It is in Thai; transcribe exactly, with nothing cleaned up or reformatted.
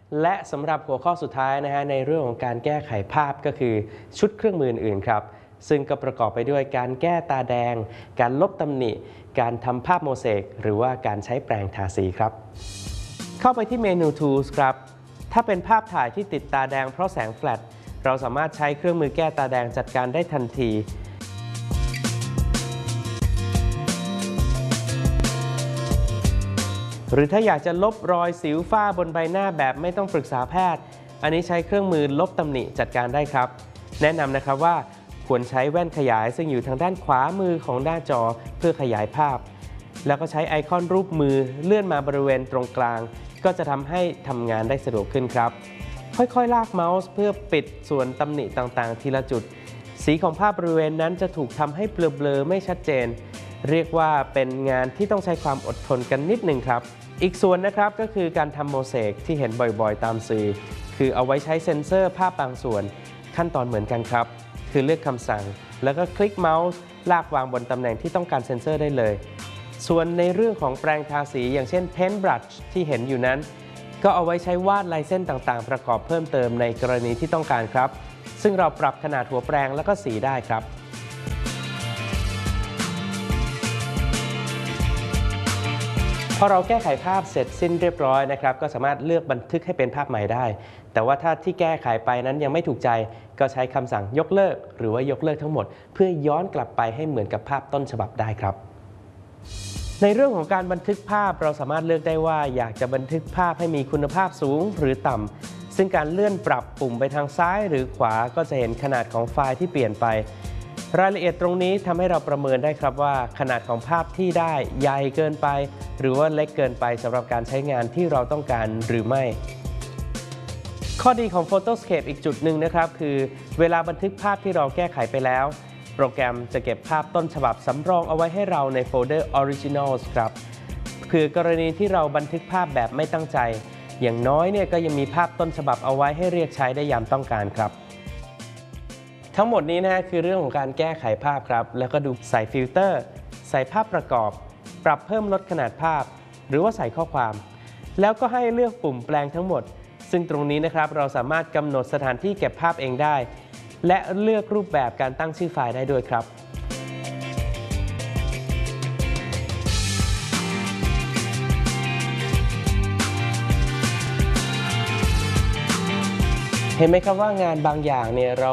และสำหรับหัวข้อสุดท้ายนะฮะในเรื่องของการแก้ไขภาพก็คือชุดเครื่องมืออื่นครับซึ่งก็ประกอบไปด้วยการแก้ตาแดงการลบตำหนิการทำภาพโมเสกหรือว่าการใช้แปรงทาสีครับเข้าไปที่เมนู Tools ครับถ้าเป็นภาพถ่ายที่ติดตาแดงเพราะแสงแฟลชเราสามารถใช้เครื่องมือแก้ตาแดงจัดการได้ทันทีหรือถ้าอยากจะลบรอยสิวฝ้าบนใบหน้าแบบไม่ต้องปรึกษาแพทย์อันนี้ใช้เครื่องมือลบตำหนิจัดการได้ครับแนะนำนะครับว่าควรใช้แว่นขยายซึ่งอยู่ทางด้านขวามือของหน้าจอเพื่อขยายภาพแล้วก็ใช้ไอคอนรูปมือเลื่อนมาบริเวณตรงกลางก็จะทำให้ทำงานได้สะดวกขึ้นครับค่อยๆลากเมาส์เพื่อปิดส่วนตำหนิต่างๆทีละจุดสีของภาพบริเวณนั้นจะถูกทำให้เบลอๆไม่ชัดเจนเรียกว่าเป็นงานที่ต้องใช้ความอดทนกันนิดนึงครับอีกส่วนนะครับก็คือการทำโมเสกที่เห็นบ่อยๆตามสื่อคือเอาไว้ใช้เซ็นเซอร์ภาพบางส่วนขั้นตอนเหมือนกันครับคือเลือกคำสั่งแล้วก็คลิกเมาส์ลากวางบนตำแหน่งที่ต้องการเซ็นเซอร์ได้เลยส่วนในเรื่องของแปรงทาสีอย่างเช่น Paint Brush ที่เห็นอยู่นั้นก็เอาไว้ใช้วาดลายเส้นต่างๆประกอบเพิ่มเติมในกรณีที่ต้องการครับซึ่งเราปรับขนาดหัวแปรงแล้วก็สีได้ครับพอเราแก้ไขภาพเสร็จสิ้นเรียบร้อยนะครับก็สามารถเลือกบันทึกให้เป็นภาพใหม่ได้แต่ว่าถ้าที่แก้ไขไปนั้นยังไม่ถูกใจก็ใช้คำสั่งยกเลิกหรือว่ายกเลิกทั้งหมดเพื่อย้อนกลับไปให้เหมือนกับภาพต้นฉบับได้ครับในเรื่องของการบันทึกภาพเราสามารถเลือกได้ว่าอยากจะบันทึกภาพให้มีคุณภาพสูงหรือต่ำซึ่งการเลื่อนปรับปุ่มไปทางซ้ายหรือขวาก็จะเห็นขนาดของไฟล์ที่เปลี่ยนไปรายละเอียดตรงนี้ทำให้เราประเมินได้ครับว่าขนาดของภาพที่ได้ใหญ่เกินไปหรือว่าเล็กเกินไปสำหรับการใช้งานที่เราต้องการหรือไม่ข้อดีของ Photoscape อีกจุดหนึ่งนะครับคือเวลาบันทึกภาพที่เราแก้ไขไปแล้วโปรแกรมจะเก็บภาพต้นฉบับสำรองเอาไว้ให้เราในโฟลเดอร์ Originals ครับคือกรณีที่เราบันทึกภาพแบบไม่ตั้งใจอย่างน้อยเนี่ยก็ยังมีภาพต้นฉบับเอาไว้ให้เรียกใช้ได้ยามต้องการครับทั้งหมดนี้นะฮะคือเรื่องของการแก้ไขภาพครับแล้วก็ดูใส่ฟิลเตอร์ใส่ภาพประกอบปรับเพิ่มลดขนาดภาพหรือว่าใส่ข้อความแล้วก็ให้เลือกปุ่มแปลงทั้งหมดซึ่งตรงนี้นะครับเราสามารถกำหนดสถานที่เก็บภาพเองได้และเลือกรูปแบบการตั้งชื่อไฟล์ได้ด้วยครับเห็นไหมครับว่างานบางอย่างเนี่ยเรา